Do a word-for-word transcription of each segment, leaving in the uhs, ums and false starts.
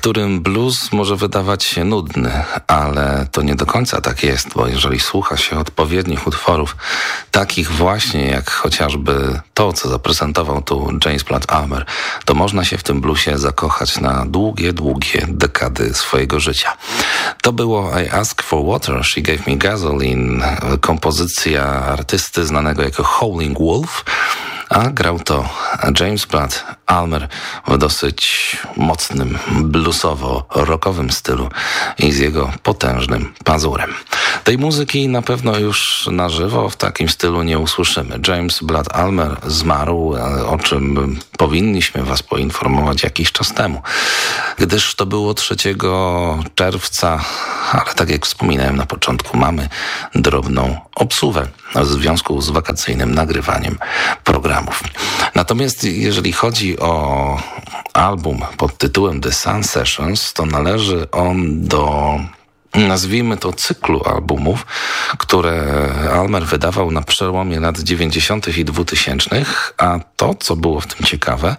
niektórym blues może wydawać się nudny, ale to nie do końca tak jest, bo jeżeli słucha się odpowiednich utworów, takich właśnie jak chociażby to, co zaprezentował tu James Platt Almer, to można się w tym bluesie zakochać na długie, długie dekady swojego życia. To było I Ask for Water, She Gave Me Gasoline, kompozycja artysty znanego jako Howling Wolf, a grał to James Platt Almer w dosyć mocnym, bluesowo-rockowym stylu i z jego potężnym pazurem. Tej muzyki na pewno już na żywo w takim stylu nie usłyszymy. James Platt Almer zmarł, o czym powinniśmy was poinformować jakiś czas temu, gdyż to było trzeciego czerwca, ale tak jak wspominałem na początku, mamy drobną obsuwę w związku z wakacyjnym nagrywaniem programów. Natomiast jeżeli chodzi o album pod tytułem The Sun Sessions, to należy on do, nazwijmy to, cyklu albumów, które Almer wydawał na przełomie lat dziewięćdziesiątych i dwutysięcznych, a to, co było w tym ciekawe,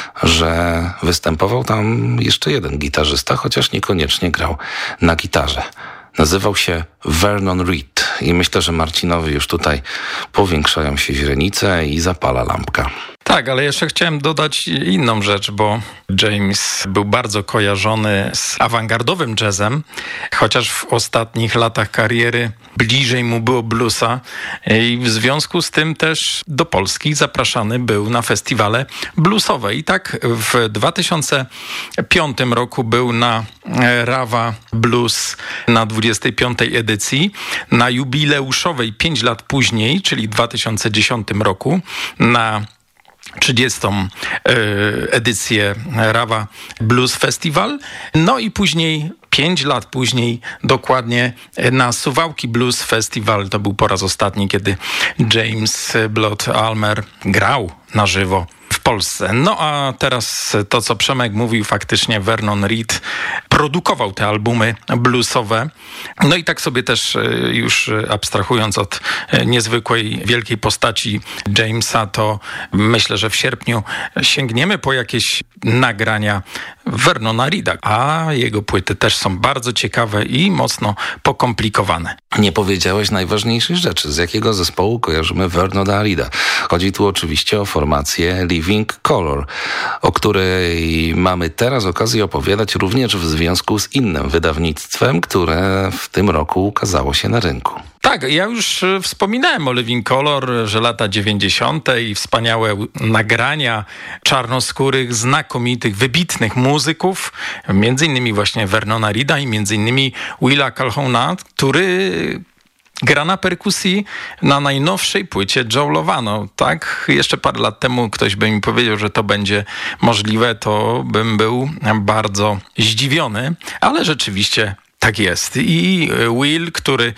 że występował tam jeszcze jeden gitarzysta, chociaż niekoniecznie grał na gitarze. Nazywał się Vernon Reid i myślę, że Marcinowi już tutaj powiększają się źrenice i zapala lampka. Tak, ale jeszcze chciałem dodać inną rzecz, bo James był bardzo kojarzony z awangardowym jazzem, chociaż w ostatnich latach kariery bliżej mu było bluesa i w związku z tym też do Polski zapraszany był na festiwale bluesowe. I tak w dwa tysiące piątym roku był na Rawa Blues na dwudziestej piątej edycji, na jubileuszowej pięć lat później, czyli w dwa tysiące dziesiątym roku, na trzydziestą edycję Rawa Blues Festival, no i później pięć lat później dokładnie na Suwałki Blues Festival. To był po raz ostatni, kiedy James Platt Almer grał na żywo w Polsce. No a teraz to, co Przemek mówił, faktycznie Vernon Reid produkował te albumy bluesowe. No i tak sobie też już abstrahując od niezwykłej, wielkiej postaci Jamesa, to myślę, że w sierpniu sięgniemy po jakieś nagrania Vernona Reida, a jego płyty też są bardzo ciekawe i mocno pokomplikowane. Nie powiedziałeś najważniejszej rzeczy. Z jakiego zespołu kojarzymy Vernona Reida? Chodzi tu oczywiście o formację Living Colour, o której mamy teraz okazję opowiadać również w związku z innym wydawnictwem, które w tym roku ukazało się na rynku. Tak, ja już wspominałem o Living Colour, że lata dziewięćdziesiąte i wspaniałe nagrania czarnoskórych, znakomitych, wybitnych muzyków, między innymi właśnie Vernona Reida i między innymi Willa Calhouna, który gra na perkusji na najnowszej płycie Joe Lovano. Tak, jeszcze parę lat temu ktoś by mi powiedział, że to będzie możliwe, to bym był bardzo zdziwiony, ale rzeczywiście tak jest. I Will, który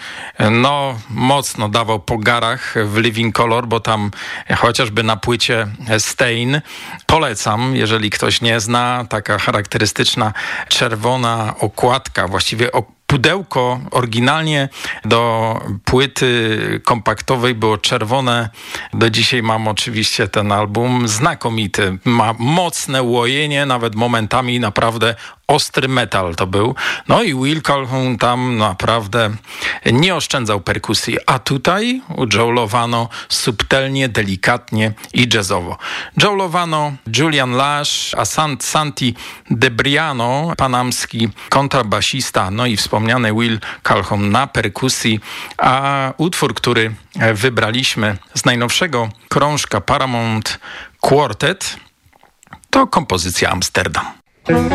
no mocno dawał po garach w Living Colour, bo tam chociażby na płycie Stain polecam, jeżeli ktoś nie zna, taka charakterystyczna czerwona okładka, właściwie ok- pudełko oryginalnie do płyty kompaktowej było czerwone. Do dzisiaj mam oczywiście ten album znakomity. Ma mocne łojenie, nawet momentami naprawdę ostry metal to był. No i Will Calhoun tam naprawdę nie oszczędzał perkusji. A tutaj u Joe Lovano subtelnie, delikatnie i jazzowo. Joe Lovano, Julian Lash, a Santi Debriano, panamski kontrabasista, no i wspomniany Will Calhoun na perkusji. A utwór, który wybraliśmy z najnowszego krążka Paramount Quartet, to kompozycja Amsterdam.